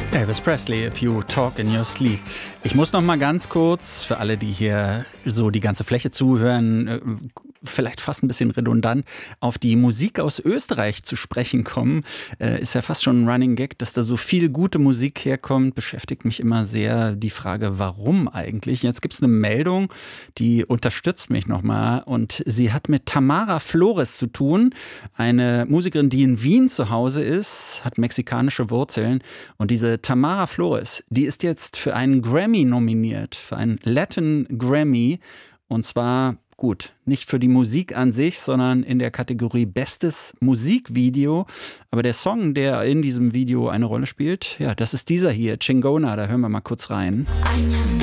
Elvis Presley, If You Talk in Your Sleep. Ich muss noch mal ganz kurz, für alle, die hier so die ganze Fläche zuhören, vielleicht fast ein bisschen redundant, auf die Musik aus Österreich zu sprechen kommen. Ist ja fast schon ein Running Gag, dass da so viel gute Musik herkommt. Beschäftigt mich immer sehr die Frage, warum eigentlich? Jetzt gibt es eine Meldung, die unterstützt mich noch mal. Und sie hat mit Tamara Flores zu tun. Eine Musikerin, die in Wien zu Hause ist, hat mexikanische Wurzeln. Und diese Tamara Flores, die ist jetzt für einen Grammy nominiert, für einen Latin Grammy. Und zwar, gut, nicht für die Musik an sich, sondern in der Kategorie Bestes Musikvideo. Aber der Song, der in diesem Video eine Rolle spielt, ja, das ist dieser hier, Chingona. Da hören wir mal kurz rein.